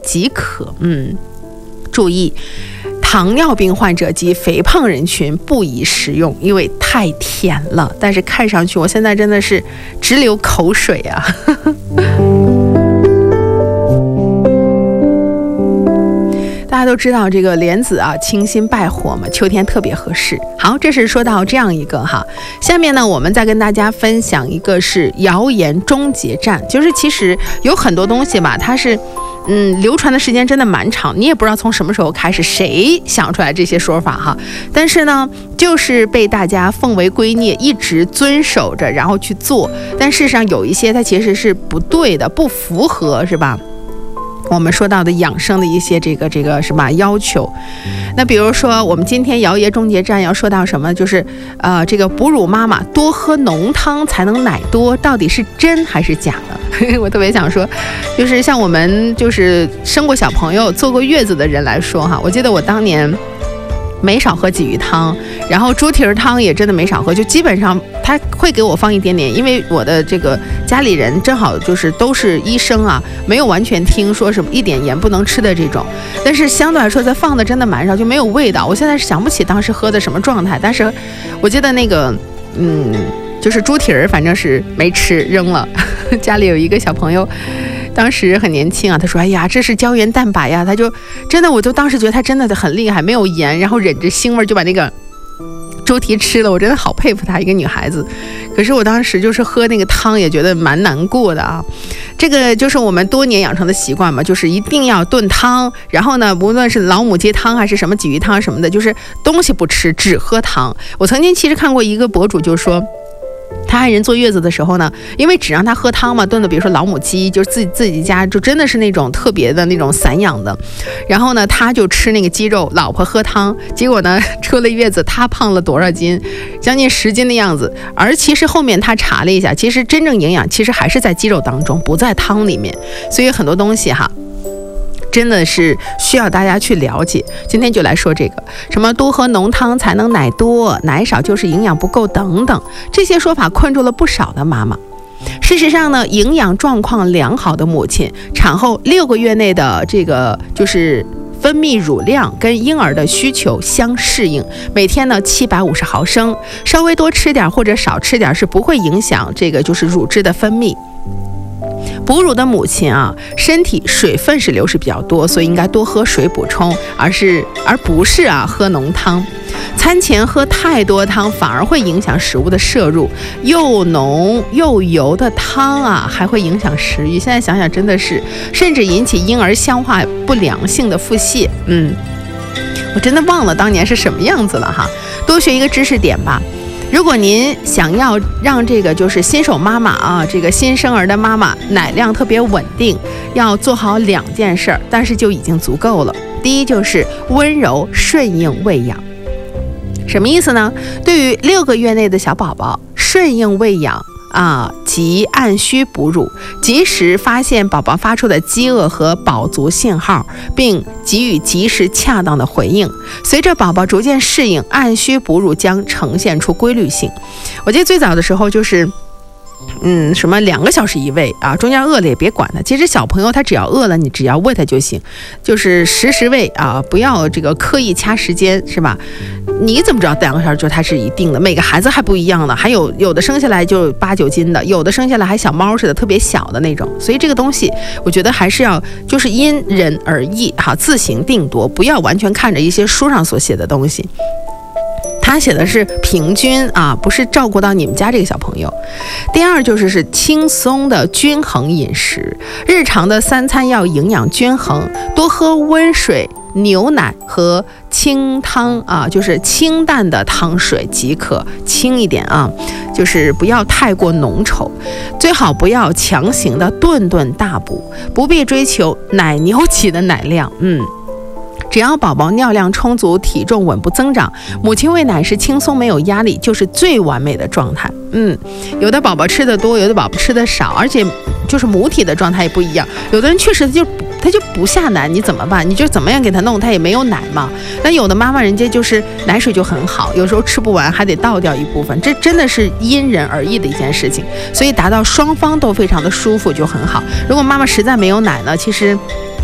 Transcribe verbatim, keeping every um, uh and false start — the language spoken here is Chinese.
即可。嗯，注意，糖尿病患者及肥胖人群不宜食用，因为太甜了。但是看上去我现在真的是直流口水啊。大家都知道这个莲子啊，清心败火嘛，秋天特别合适。好，这是说到这样一个哈，下面呢，我们再跟大家分享一个是谣言终结战，就是其实有很多东西吧，它是嗯流传的时间真的蛮长，你也不知道从什么时候开始谁想出来这些说法哈，但是呢，就是被大家奉为圭臬，一直遵守着，然后去做，但事实上有一些它其实是不对的，不符合，是吧？我们说到的养生的一些这个这个什么要求，那比如说我们今天谣言终结战要说到什么，就是呃这个哺乳妈妈多喝浓汤才能奶多，到底是真还是假的？我特别想说，就是像我们就是生过小朋友坐过月子的人来说哈，我记得我当年没少喝鲫鱼汤，然后猪蹄儿汤也真的没少喝，就基本上他会给我放一点点，因为我的这个家里人正好就是都是医生啊，没有完全听说什么一点盐不能吃的这种，但是相对来说它放的真的蛮少，就没有味道。我现在是想不起当时喝的什么状态，但是我记得那个嗯就是猪蹄儿反正是没吃扔了。家里有一个小朋友当时很年轻啊，他说哎呀这是胶原蛋白呀，他就真的我就当时觉得他真的很厉害，没有盐，然后忍着腥味就把那个猪蹄吃了，我真的好佩服她，一个女孩子。可是我当时就是喝那个汤也觉得蛮难过的啊。这个就是我们多年养成的习惯嘛，就是一定要炖汤，然后呢无论是老母鸡汤还是什么鲫鱼汤什么的，就是东西不吃只喝汤。我曾经其实看过一个博主就说他爱人坐月子的时候呢，因为只让他喝汤嘛，炖的比如说老母鸡，就是自己自己家就真的是那种特别的那种散养的，然后呢他就吃那个鸡肉，老婆喝汤，结果呢出了月子他胖了多少斤，将近十斤的样子。而其实后面他查了一下，其实真正营养其实还是在鸡肉当中，不在汤里面。所以很多东西哈真的是需要大家去了解。今天就来说这个什么多喝浓汤才能奶多，奶少就是营养不够等等，这些说法困住了不少的妈妈。事实上呢，营养状况良好的母亲产后六个月内的这个就是分泌乳量跟婴儿的需求相适应，每天呢七百五十毫升，稍微多吃点或者少吃点是不会影响这个就是乳汁的分泌。哺乳的母亲啊，身体水分是流失比较多，所以应该多喝水补充，而是而不是啊喝浓汤。餐前喝太多汤反而会影响食物的摄入，又浓又油的汤啊还会影响食欲。现在想想真的是，甚至引起婴儿消化不良性的腹泻。嗯，我真的忘了当年是什么样子了哈，多学一个知识点吧。如果您想要让这个就是新手妈妈啊，这个新生儿的妈妈奶量特别稳定，要做好两件事儿，但是就已经足够了。第一就是温柔顺应喂养。什么意思呢？对于六个月内的小宝宝，顺应喂养啊，及按需哺乳，及时发现宝宝发出的饥饿和饱足信号，并给予及时恰当的回应。随着宝宝逐渐适应，按需哺乳将呈现出规律性。我记得最早的时候就是嗯，什么两个小时一喂啊，中间饿了也别管他。其实小朋友他只要饿了，你只要喂他就行，就是实时喂啊，不要这个刻意掐时间，是吧？你怎么知道两个小时就它是一定的？每个孩子还不一样的，还有有的生下来就八九斤的，有的生下来还小猫似的，特别小的那种。所以这个东西，我觉得还是要就是因人而异哈，自行定夺，不要完全看着一些书上所写的东西。他写的是平均啊，不是照顾到你们家这个小朋友。第二就是是轻松的均衡饮食，日常的三餐要营养均衡，多喝温水、牛奶和清汤啊，就是清淡的汤水即可，轻一点啊，就是不要太过浓稠，最好不要强行的顿顿大补，不必追求奶牛级的奶量，嗯。只要宝宝尿量充足，体重稳步增长，母亲喂奶时轻松没有压力，就是最完美的状态。嗯，有的宝宝吃的多，有的宝宝吃的少，而且就是母体的状态也不一样。有的人确实就他就不下奶，你怎么办？你就怎么样给他弄，他也没有奶嘛。那有的妈妈人家就是奶水就很好，有时候吃不完还得倒掉一部分，这真的是因人而异的一件事情。所以达到双方都非常的舒服就很好。如果妈妈实在没有奶呢，其实